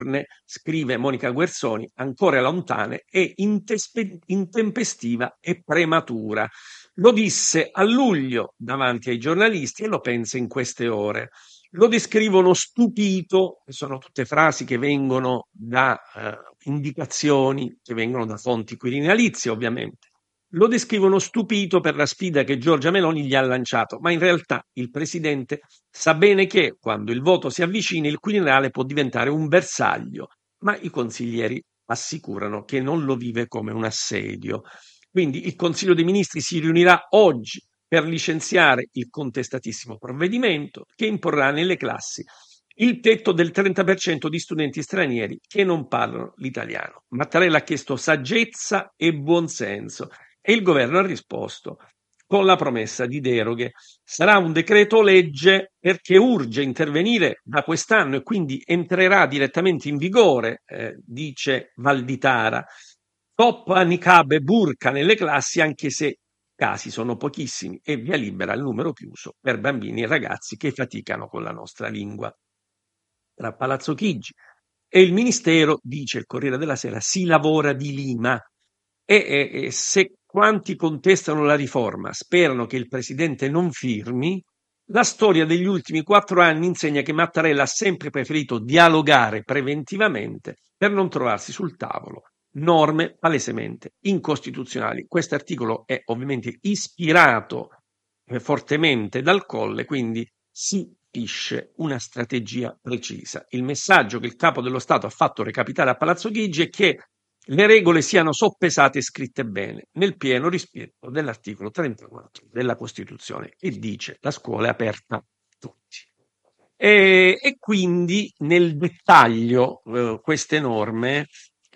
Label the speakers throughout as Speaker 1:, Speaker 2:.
Speaker 1: urne, scrive Monica Guerzoni, ancora lontane e intempestiva e prematura. Lo disse a luglio davanti ai giornalisti e lo pensa in queste ore. Lo descrivono stupito, sono tutte frasi che vengono da indicazioni, che vengono da fonti quirinalizie ovviamente. Lo descrivono stupito per la sfida che Giorgia Meloni gli ha lanciato, ma in realtà il presidente sa bene che quando il voto si avvicina il Quirinale può diventare un bersaglio, ma i consiglieri assicurano che non lo vive come un assedio. Quindi il Consiglio dei Ministri si riunirà oggi per licenziare il contestatissimo provvedimento che imporrà nelle classi il tetto del 30% di studenti stranieri che non parlano l'italiano. Mattarella ha chiesto saggezza e buonsenso e il governo ha risposto con la promessa di deroghe. Sarà un decreto legge perché urge intervenire da quest'anno e quindi entrerà direttamente in vigore, dice Valditara. Top niqab e burqa nelle classi, anche se i casi sono pochissimi, e via libera al numero chiuso per bambini e ragazzi che faticano con la nostra lingua. Tra Palazzo Chigi e il Ministero, dice il Corriere della Sera, si lavora di Lima e se quanti contestano la riforma sperano che il Presidente non firmi, la storia degli ultimi 4 anni insegna che Mattarella ha sempre preferito dialogare preventivamente per non trovarsi sul tavolo norme palesemente incostituzionali. Questo articolo è ovviamente ispirato fortemente dal Colle, quindi si capisce una strategia precisa. Il messaggio che il capo dello Stato ha fatto recapitare a Palazzo Chigi è che le regole siano soppesate e scritte bene, nel pieno rispetto dell'articolo 34 della Costituzione, che dice la scuola è aperta a tutti. E quindi nel dettaglio queste norme,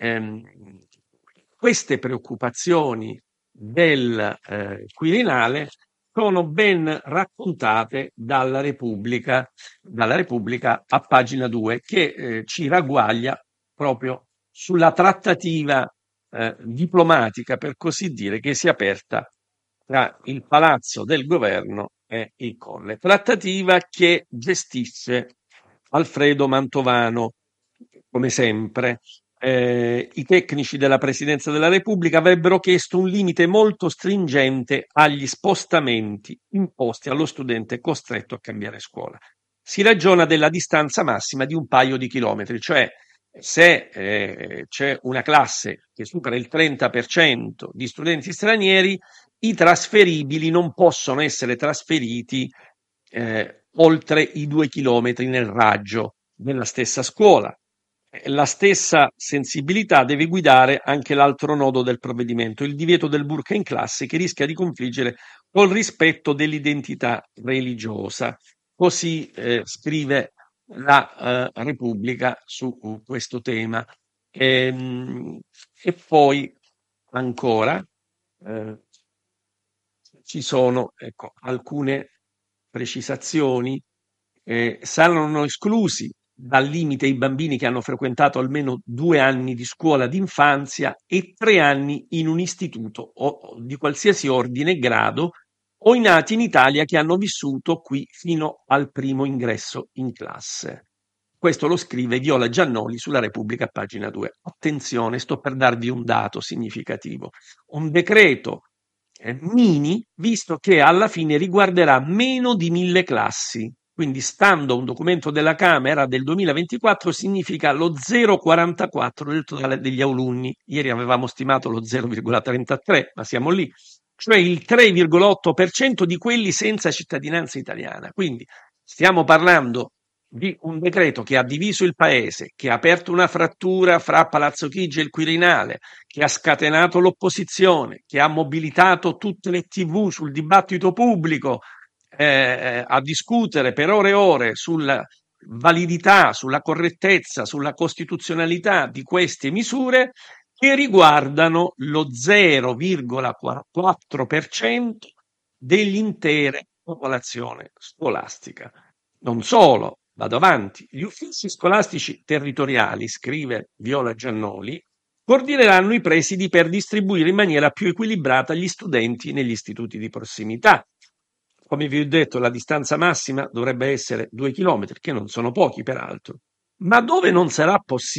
Speaker 1: queste preoccupazioni del Quirinale sono ben raccontate dalla Repubblica a pagina 2, che ci ragguaglia proprio sulla trattativa diplomatica, per così dire, che si è aperta tra il palazzo del governo e il Colle. Trattativa che gestisce Alfredo Mantovano, come sempre. I tecnici della Presidenza della Repubblica avrebbero chiesto un limite molto stringente agli spostamenti imposti allo studente costretto a cambiare scuola. Si ragiona della distanza massima di un paio di chilometri, cioè se c'è una classe che supera il 30% di studenti stranieri, i trasferibili non possono essere trasferiti oltre i 2 chilometri nel raggio della stessa scuola. La stessa sensibilità deve guidare anche l'altro nodo del provvedimento, il divieto del burqa in classe, che rischia di confliggere col rispetto dell'identità religiosa. Così scrive la Repubblica su questo tema. E poi ancora ci sono alcune precisazioni. Saranno esclusi dal limite i bambini che hanno frequentato almeno 2 anni di scuola d'infanzia e 3 anni in un istituto o di qualsiasi ordine e grado o i nati in Italia che hanno vissuto qui fino al primo ingresso in classe. Questo lo scrive Viola Giannoli sulla Repubblica a pagina 2. Attenzione, sto per darvi un dato significativo. Un decreto mini, visto che alla fine riguarderà meno di 1000 classi. Quindi, stando a un documento della Camera del 2024, significa lo 0,44 del totale degli alunni. Ieri avevamo stimato lo 0,33, ma siamo lì. Cioè il 3,8% di quelli senza cittadinanza italiana. Quindi stiamo parlando di un decreto che ha diviso il paese, che ha aperto una frattura fra Palazzo Chigi e il Quirinale, che ha scatenato l'opposizione, che ha mobilitato tutte le TV sul dibattito pubblico a discutere per ore e ore sulla validità, sulla correttezza, sulla costituzionalità di queste misure che riguardano lo 0,4% dell'intera popolazione scolastica. Non solo, vado avanti, gli uffici scolastici territoriali, scrive Viola Giannoli, coordineranno i presidi per distribuire in maniera più equilibrata gli studenti negli istituti di prossimità. Come vi ho detto, la distanza massima dovrebbe essere 2 chilometri, che non sono pochi peraltro. Ma dove non sarà possibile